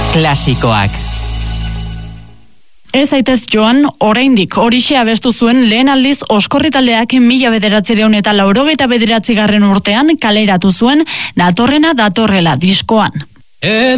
Klasikoak. Ez zaitez joan, oraindik horixe abestu zuen lehen aldiz Oskorri taldeak 1989 urtean kaleratu zuen Datorrena datorrela diskoan.